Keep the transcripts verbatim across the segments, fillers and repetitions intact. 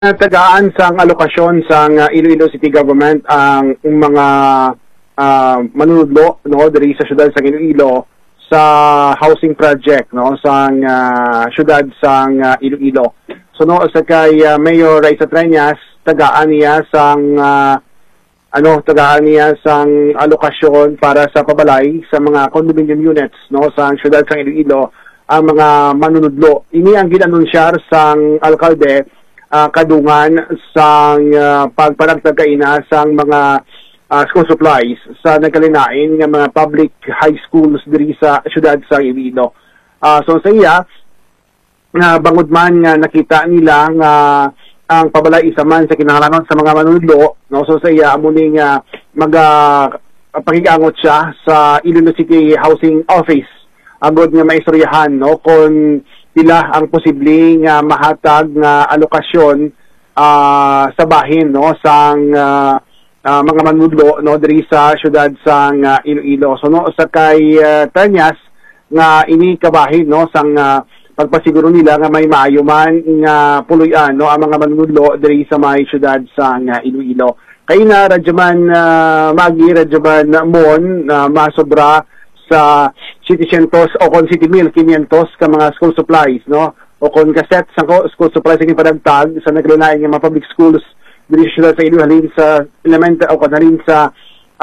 Tagaan sang alokasyon sang uh, Iloilo City Government ang mga uh, manunudlo no diri sa syudad sang Iloilo sa housing project no sang uh, syudad sang uh, Iloilo. So no sa kay uh, Mayor Raisa Treñas tagaan niya sang uh, ano tagaan niya sang alokasyon para sa pabalay sa mga condominium units no sang syudad sang Iloilo ang mga manunudlo. Ini ang ginanunsyar sang alkalde Uh, kadungan sang uh, pagpanagtagkaina sang mga uh, school supplies sa nagkalinain ng mga public high schools diri sa syudad sa Iloilo. Uh, so sa iya, uh, bangod man nga nakita nila nga uh, ang pabalay isa man sa kinahanglanon sa mga manunudlo, no? So sa iya, amuning uh, mag uh, pakigangot siya sa Iloilo City Housing Office. Agod nga maistoryahan no kung pila ang posibleng uh, mahatag na uh, alokasyon uh, sa bahin no sang uh, uh, mga manudlo no diri sa syudad sang uh, Iloilo. So no sa kay uh, Treñas nga ini kabahin no sang uh, pagpasiguro nila nga may maayo man nga puloy-an no ang mga manudlo diri sa may syudad sang uh, Iloilo. Kay na radyaman uh, magi radyaman mon uh, masobra sa City Centos o kon City Mill quinientos ka mga school supplies no o kon kaset sa school supplies sa padagtag sa naglalain nga mga public schools diri sa syudad sa Iloilo halin sa elementary o kon halin sa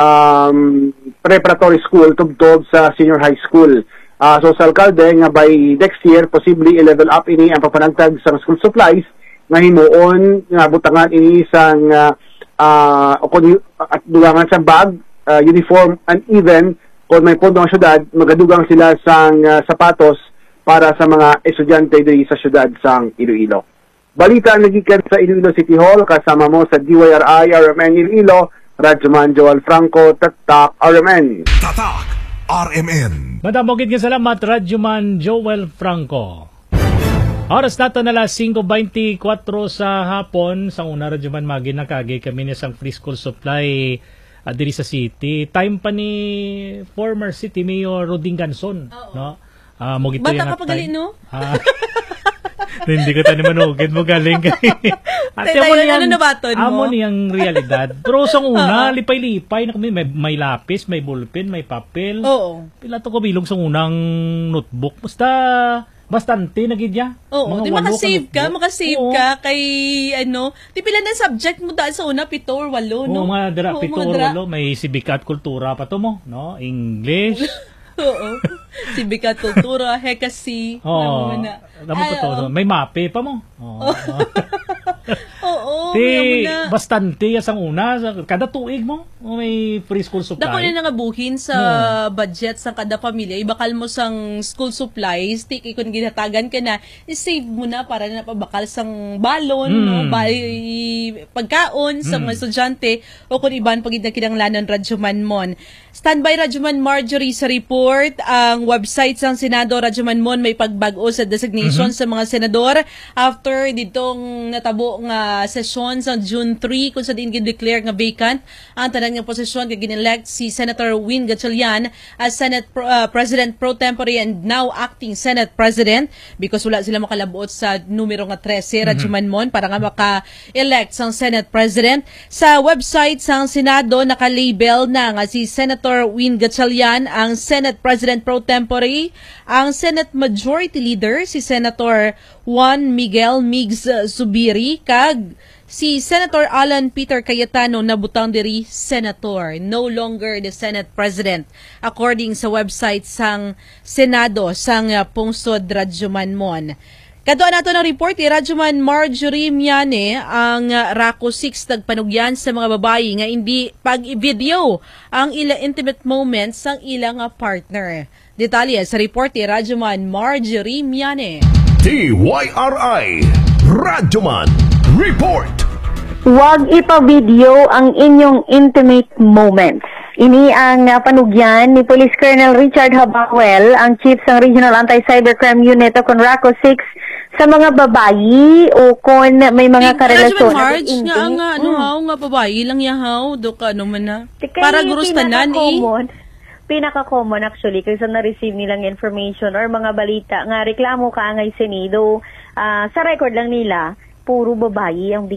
um, preparatory school tubtob sa senior high school. Uh, so sa alkalde nga by next year possibly i-level up ini ang papanagtag sa school supplies nga himuon nga butangan ini sang uh, uh, o kon at dugangan sa bag, uh, uniform and even kung may pondo ang syudad, magadugang sila sang uh, sapatos para sa mga estudyante diri sa syudad sang Iloilo. Balita nagikan sa Iloilo City Hall, kasama mo sa D Y R I R M N Iloilo, Radyoman Joel Franco, Tatak R M N. Tatak R M N. Madamogid nga salamat, Radyoman Joel Franco. Oras nato na las five twenty-four sa hapon, sa una Radyoman Magi nakagi kami ni sang free school supply Uh, diri sa city. Time pa ni former city mayor Roding Ganson. Oh, no? Uh, mo gito bata ka pa gali, no? Uh, hindi ko tayo manugid mo galing. Ate mo niyang, ano nabaton mo? Amo niyang realidad. Pero sa una, lipay-lipay. May, may lapis, may ballpen, may papel. Oo. Pila to ko bilong sa unang notebook. Basta bastante nagidya. Oo, di makasave ka, makasave Oo. ka kay ano, di pila na subject mo dahil sa una, pito or walo, no? Oo, mga dra, Oo, pito mga or dra. walo, may sibika at kultura pa to mo, no? English. Oo. Sibika, kultura, hekasi. Oo. Ano na. Alam mo to, to, may mape pa mo. Oo. Oo, Di, na. bastante as ang una. Kada tuig mo, may free school supply. Dako na nga buhin sa hmm. budget sa kada pamilya. Ibakal mo sang school supplies, tiki kung ginatagan ka na, i-save mo na para na pabakal sang balon, hmm. no? Bay, pagkaon sa hmm. mga estudyante, o kung iban pag kinanglanon Radyoman Mon. Standby Radyoman Marjorie sa report. Ang website sang Senado Radyoman Mon may pagbago sa designation mm-hmm. sa mga senador after ditong natabo nga session sa June three kung sa din gi-declare nga vacant ang tanan nga posisyon kay ginelect si Senator Win Gatchalian as Senate Pro, uh, President pro tempore and now acting Senate President because wala sila makalabuot sa numero nga thirteen Radyoman Mon para nga maka-elect sang Senate President. Sa website sang Senado naka-label na nga si Senator Win Gatchalian ang Senate President pro tempore, ang Senate Majority Leader si Senator Juan Miguel Migs Zubiri kag si Senator Alan Peter Cayetano nabutang diri Senator, no longer the Senate President according sa website sang Senado sang uh, pungsod Radyoman Mon. Kadoan nato ng report ni Radyoman Marjorie Miane ang uh, RACO six nagpanugyan sa mga babayi nga hindi pag-video ang ila intimate moments sang ilang uh, partner. Detalye sa report ni Radyoman Marjorie Miane. D Y R I Radyoman Report. Huwag ipa-video ang inyong intimate moments. Ini ang uh, panugyan ni Police Colonel Richard Habawel, ang Chief ng Regional Anti-Cybercrime Unit o kon RACO six sa mga babayi o kon may mga karelasyon. Marge, nga ang uh, ano, haw, nga babayi lang yahaw, do ka ano man na. Kaya para gurustanan eh. Pinaka-common actually kasi na-receive nilang information or mga balita nga reklamo ka angay Senado uh, sa record lang nila puro babae ang